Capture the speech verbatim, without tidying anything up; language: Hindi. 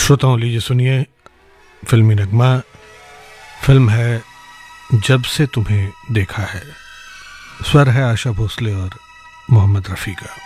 श्रोताओं, लीजिए सुनिए फिल्मी नगमा। फिल्म है जब से तुम्हें देखा है। स्वर है आशा भोसले और मोहम्मद रफ़ी का।